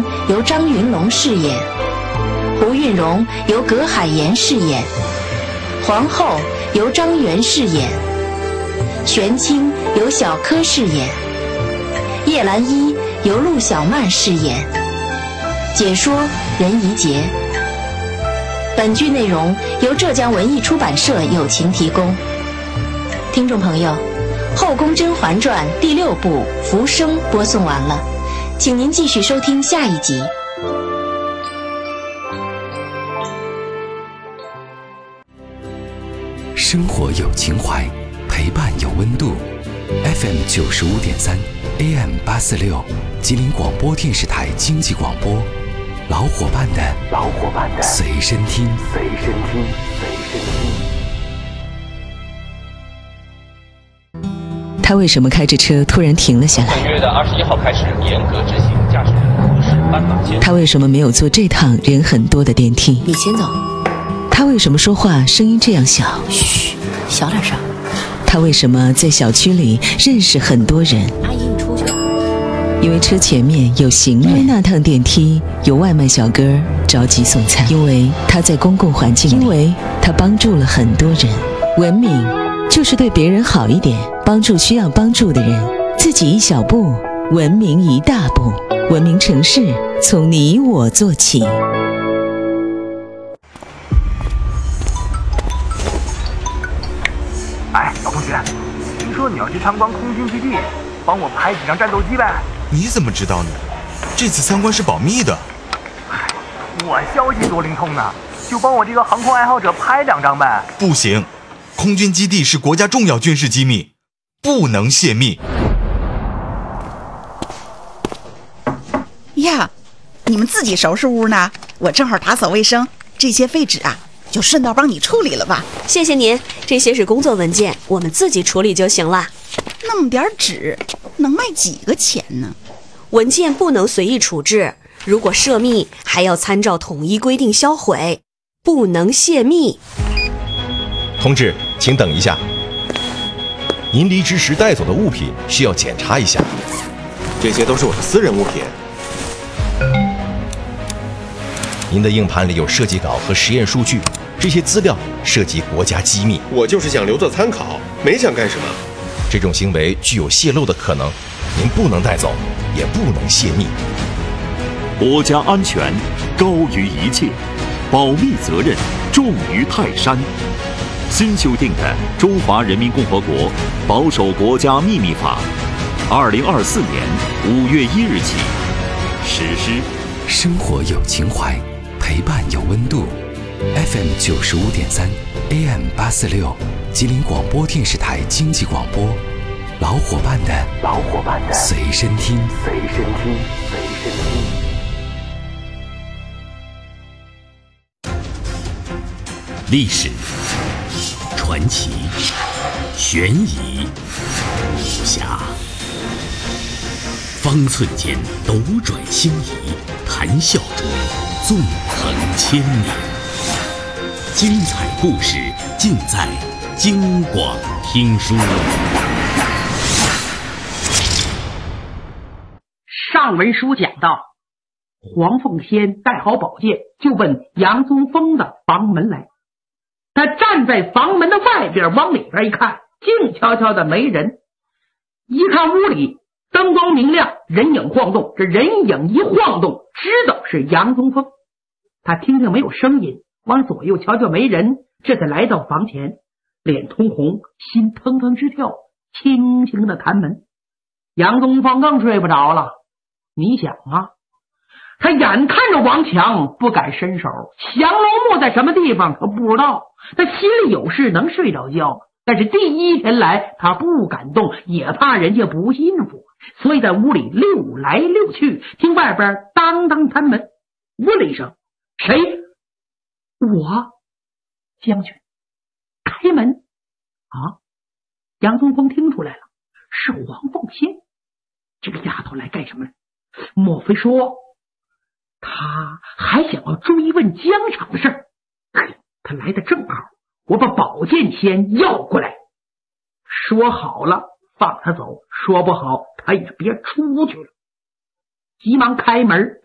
由张云龙饰演，胡韵荣由葛海岩饰演，皇后由张元饰演，玄清由小柯饰演，叶澜依由陆小曼饰演，解说任怡杰。本剧内容由浙江文艺出版社友情提供。听众朋友，《后宫甄嬛传》第6部《浮生》播送完了，请您继续收听下一集。 生活有情怀，陪伴有温度。FM 95.3 AM 846，吉林广播电视台经济广播，老伙伴的随身听。 他为什么开着车突然停了下来？ 本月的21号开始严格执行驾驶人核实斑马线。 他为什么没有坐这趟人很多的电梯？ 你先走。 他为什么说话声音这样小？ 嘘，小点声。 他为什么在小区里认识很多人？ 阿姨，你出去。 因为车前面有行人，因为那趟电梯有外卖小哥着急送餐，因为他在公共环境里，因为他帮助了很多人。文明就是对别人好一点，帮助需要帮助的人，自己一小步，文明一大步。文明城市从你我做起。 哎，老同学，听说你要去参观空军基地，帮我拍几张战斗机呗？ 你怎么知道呢？这次参观是保密的。 我消息多灵通呢，就帮我这个航空爱好者拍2张呗。 不行，空军基地是国家重要军事机密，不能泄密。 呀，你们自己收拾屋呢？我正好打扫卫生，这些废纸啊，就顺道帮你处理了吧。 谢谢您，这些是工作文件，我们自己处理就行了。 那么点纸，能卖几个钱呢？ 文件不能随意处置，如果涉密，还要参照统一规定销毁，不能泄密。 同志，请等一下，您离职时带走的物品需要检查一下。 这些都是我的私人物品。 您的硬盘里有设计稿和实验数据，这些资料涉及国家机密。 我就是想留作参考，没想干什么。 这种行为具有泄露的可能，您不能带走，也不能泄密。 国家安全高于一切，保密责任重于泰山。新修订的《中华人民共和国保守国家秘密法》，2024年5月1日起实施。 生活有情怀，陪伴有温度。FM 95.3 AM 846，吉林广播电视台经济广播，老伙伴的随身听。 历史、传奇、悬疑、武侠，方寸间斗转星移，谈笑中纵横千年。精彩故事尽在京广听书。 上文书讲到，黄凤仙带好宝剑，就奔杨宗丰的房门来。他站在房门的外边，往里边一看，静悄悄的没人。一看屋里灯光明亮，人影晃动，这人影一晃动，知道是杨宗丰。他听听没有声音，往左右瞧瞧没人，这才来到房前，脸通红，心腾腾直跳，轻轻的弹门。杨宗丰更睡不着了。你想啊，他眼看着王强，不敢伸手，降龙木在什么地方他不知道，他心里有事能睡着觉，但是第一天来他不敢动，也怕人家不信服，所以在屋里溜来溜去，听外边当当弹门，问了一声：“谁？”“我，将军。”“开门。”啊！杨宗丰听出来了，是黄凤仙。这个丫头来干什么？莫非说他还想要追问疆场的事儿？他来的正好，我把宝剑先要过来。说好了放他走，说不好他也别出去了。急忙开门